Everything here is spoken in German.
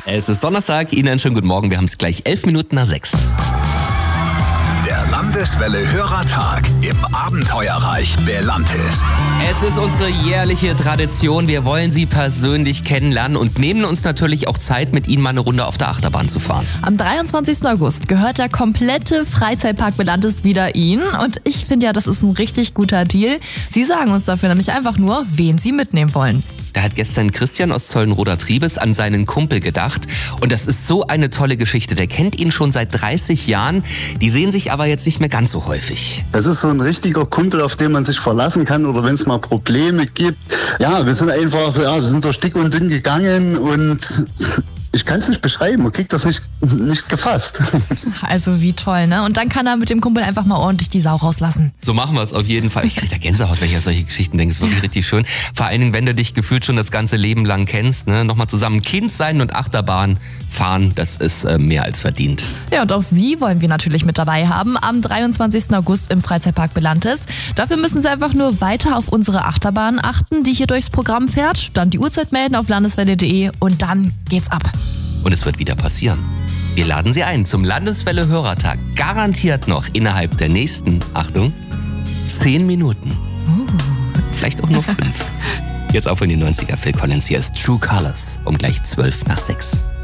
Es ist Donnerstag, Ihnen einen schönen guten Morgen. Wir haben es gleich 11 Minuten nach 6. Der Landeswelle Hörertag im Abenteuerreich Belantis. Es ist unsere jährliche Tradition. Wir wollen Sie persönlich kennenlernen und nehmen uns natürlich auch Zeit, mit Ihnen mal eine Runde auf der Achterbahn zu fahren. Am 23. August gehört der komplette Freizeitpark Belantis wieder Ihnen. Und ich finde ja, das ist ein richtig guter Deal. Sie sagen uns dafür nämlich einfach nur, wen Sie mitnehmen wollen. Da hat gestern Christian aus Zollenroda-Triebes an seinen Kumpel gedacht. Und das ist so eine tolle Geschichte. Der kennt ihn schon seit 30 Jahren. Die sehen sich aber jetzt nicht mehr ganz so häufig. Das ist so ein richtiger Kumpel, auf den man sich verlassen kann oder wenn es mal Probleme gibt. Ja, wir sind durch dick und dünn gegangen und ich kann es nicht beschreiben. Man kriegt das nicht gefasst. Also wie toll, ne? Und dann kann er mit dem Kumpel einfach mal ordentlich die Sau rauslassen. So machen wir es auf jeden Fall. Ich kriege da Gänsehaut, wenn ich an solche Geschichten denke. Das ist wirklich richtig schön. Vor allen Dingen, wenn du dich gefühlt schon das ganze Leben lang kennst. Ne? Nochmal zusammen Kind sein und Achterbahn fahren, das ist mehr als verdient. Ja, und auch Sie wollen wir natürlich mit dabei haben am 23. August im Freizeitpark Belantis. Dafür müssen Sie einfach nur weiter auf unsere Achterbahn achten, die hier durchs Programm fährt. Dann die Uhrzeit melden auf landeswelle.de und dann geht's ab. Und es wird wieder passieren. Wir laden Sie ein zum Landeswelle Hörertag. Garantiert noch innerhalb der nächsten, Achtung, 10 Minuten. Vielleicht auch nur 5. Jetzt auf in die 90er. Phil Collins, hier ist True Colors um gleich 12 nach 6.